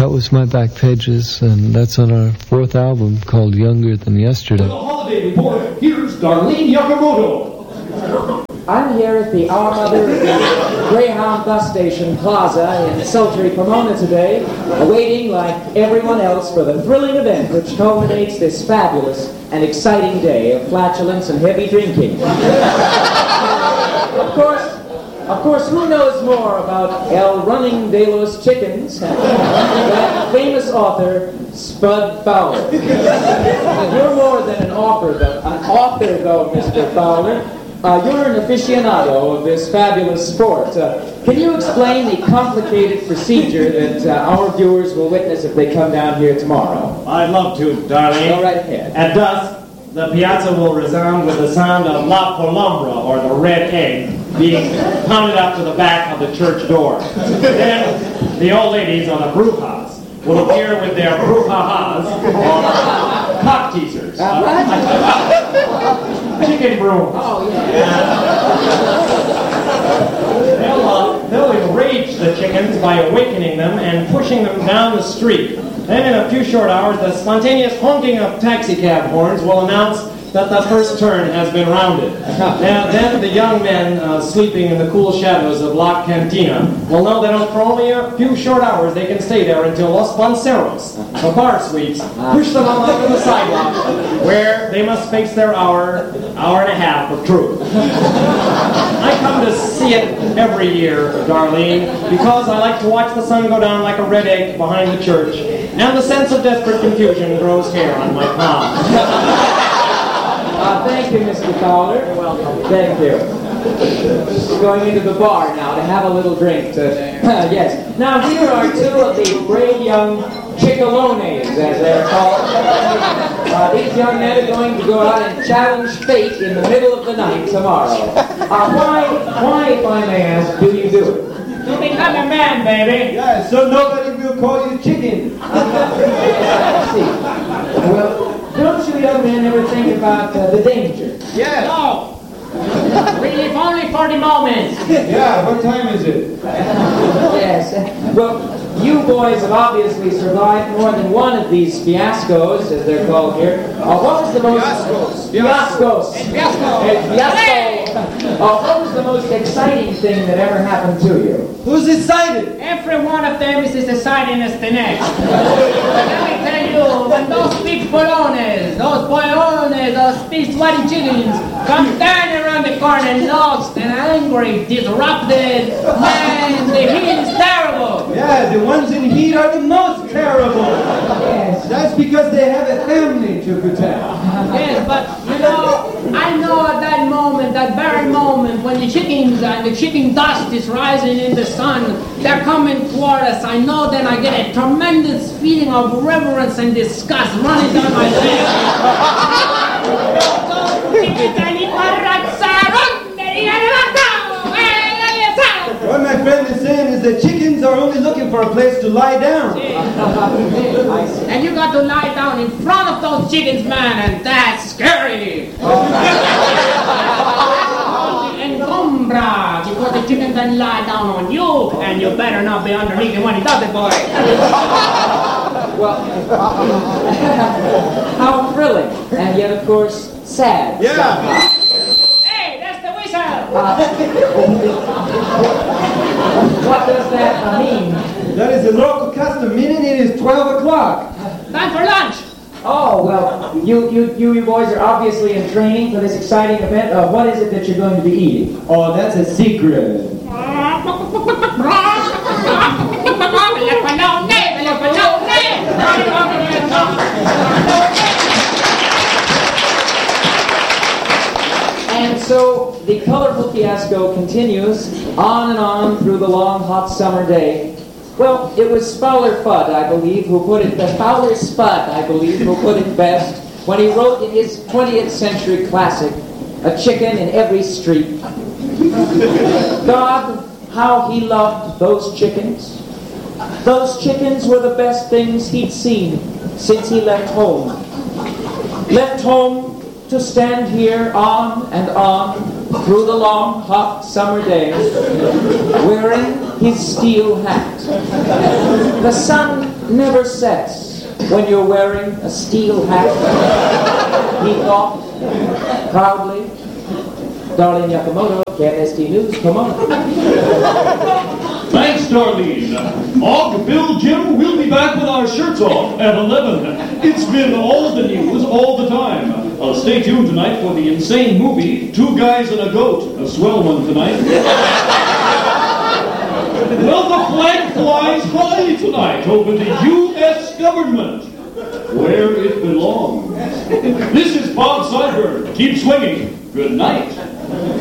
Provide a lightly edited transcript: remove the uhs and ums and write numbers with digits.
That was My Back Pages, and that's on our 4th album called Younger Than Yesterday. For the holiday report, here's Darlene Yakamoto. I'm here at the Our Mother Greyhound Bus Station Plaza in sultry Pomona today, awaiting, like everyone else, for the thrilling event which culminates this fabulous and exciting day of flatulence and heavy drinking. Of course, who knows more about El Running de los Chickens than famous author Spud Fowler? You're more than an author, though, Mr. Fowler. You're an aficionado of this fabulous sport. Can you explain the complicated procedure that our viewers will witness if they come down here tomorrow? I'd love to, Darlene. Go right ahead. At dusk, the piazza will resound with the sound of La Polombra, or the red egg, being pounded up to the back of the church door. Then the old ladies on the brujas will appear with their brujas, or cock teasers. Chicken brooms. Oh, yeah. They'll enrage the chickens by awakening them and pushing them down the street. Then in a few short hours, the spontaneous honking of taxicab horns will announce that the first turn has been rounded. Now, then the young men sleeping in the cool shadows of La Cantina will know that for only a few short hours they can stay there until Los Banceros, the bar sweeps, push them all out to the sidewalk, where they must face their hour and a half of truth. I come to see it every year, Darlene, because I like to watch the sun go down like a red egg behind the church, and the sense of desperate confusion grows hair on my palm. Thank you, Mr. Fowler. You're welcome. Thank you. We're going into the bar now to have a little drink. Yes. Now, here are two of the brave young Chickalones, as they're called. These young men are going to go out and challenge fate in the middle of the night tomorrow. Why, if I may ask, do you do it? To become a man, baby. Yeah, so nobody will call you chicken. I see. Well, don't you young men ever think about the danger? Yeah. No. Really, only for the moment. Yeah, what time is it? Yes. Well, you boys have obviously survived more than one of these fiascos, as they're called here. What was the most... Fiascos. What was the most exciting thing that ever happened to you? Who's excited? Every one of them is as exciting as the next. Let me tell you, when those big bolones, those big sweaty chickens come down around the corner lost and angry, disrupted, man, the heat is terrible. Yeah, the ones in heat are the most terrible. Yes. That's because they have a family to protect. Yes, but you know, I know at that moment, that very moment, when the chickens and the chicken dust is rising in the sun, they're coming toward us. I know then I get a tremendous feeling of reverence and disgust running down my leg. What my friend is saying is that chickens are only looking for a place to lie down. And you got to lie down in front of those chickens, man, and that's scary. Encumbra, because the chicken can lie down on you, and you better not be underneath him when he does it, boy. Well, how thrilling, and yet, of course, sad. Yeah. Hey, that's the whistle. What does that mean? That is the local custom, meaning it is 12 o'clock. Time for lunch. Oh, well, you boys are obviously in training for this exciting event. What is it that you're going to be eating? Oh, that's a secret. And so the colorful fiasco continues on and on through the long, hot summer day. Well, it was Fowler Fudd, I believe, who put it, Fowler Spud, I believe, who put it best when he wrote in his 20th century classic, A Chicken in Every Street. God, how he loved those chickens. Those chickens were the best things he'd seen since he left home. Left home to stand here on and on through the long, hot summer day, wearing his steel hat. The sun never sets when you're wearing a steel hat? He thought, proudly. Darlene Yakamoto, KNST News, come on. Thanks, Darlene. Og, Bill, Jim, we'll be back with our shirts off at 11. It's been all the news, all the time. Stay tuned tonight for the insane movie, Two Guys and a Goat. A swell one tonight. Well, the flag flies high tonight over the U.S. government, where it belongs. This is Bob Seibert. Keep swinging. Good night.